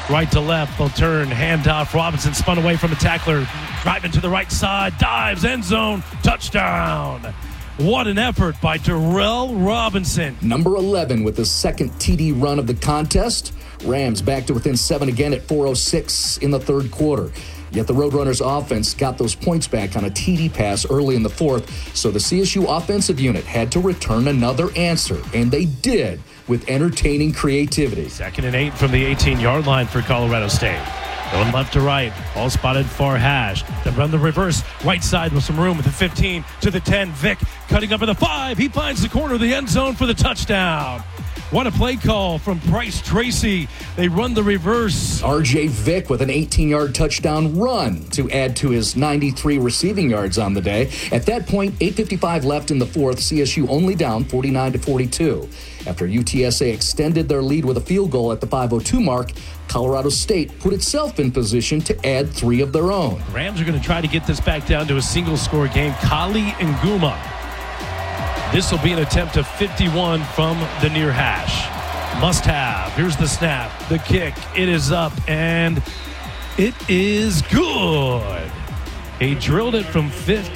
Right to left, they'll turn, handoff. Robinson spun away from a tackler, driving to the right side, dives, end zone, touchdown. What an effort by Darrell Robinson. Number 11 with the second TD run of the contest. Rams back to within 7 again at 4:06 in the third quarter. Yet the Roadrunners offense got those points back on a TD pass early in the fourth, so the CSU offensive unit had to return another answer, and they did with entertaining creativity. 2nd and 8 from the 18-yard line for Colorado State. Going left to right, all spotted far hash. They run the reverse, right side with some room with the 15 to the 10. Vic cutting up at the 5. He finds the corner of the end zone for the touchdown. What a play call from Bryce Tracy. They run the reverse. R.J. Vick with an 18-yard touchdown run to add to his 93 receiving yards on the day. At that point, 8:55 left in the fourth, CSU only down 49-42. After UTSA extended their lead with a field goal at the 5:02 mark, Colorado State put itself in position to add 3 of their own. Rams are going to try to get this back down to a single-score game. Kali Nguma. This will be an attempt of 51 from the near hash. Must have. Here's the snap. The kick. It is up, and it is good. He drilled it from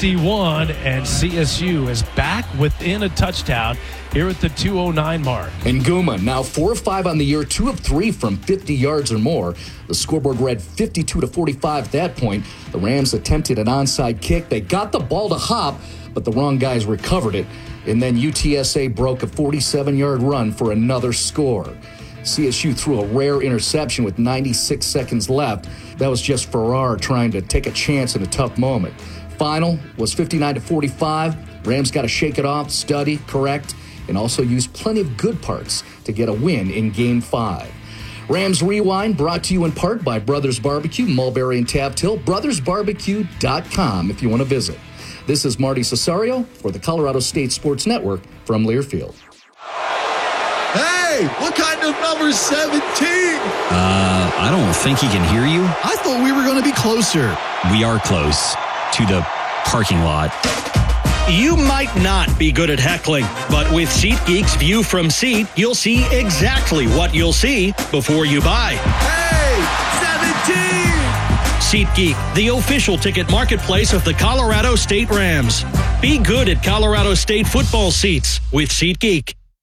51, and CSU is back within a touchdown here at the 2:09 mark. Nguma now 4 of 5 on the year, 2 of 3 from 50 yards or more. The scoreboard read 52-45 at that point. The Rams attempted an onside kick. They got the ball to hop, but the wrong guys recovered it. And then UTSA broke a 47-yard run for another score. CSU threw a rare interception with 96 seconds left. That was just Farrar trying to take a chance in a tough moment. Final was 59-45. Rams got to shake it off, study, correct, and also use plenty of good parts to get a win in Game 5. Rams Rewind brought to you in part by Brothers Barbecue, Mulberry and Taft Hill. BrothersBarbecue.com if you want to visit. This is Marty Cesario for the Colorado State Sports Network from Learfield. Hey, what kind of number 17? I don't think he can hear you. I thought we were going to be closer. We are close to the parking lot. You might not be good at heckling, but with SeatGeek's View from Seat, you'll see exactly what you'll see before you buy. Hey, 17! SeatGeek, the official ticket marketplace of the Colorado State Rams. Be good at Colorado State football seats with SeatGeek.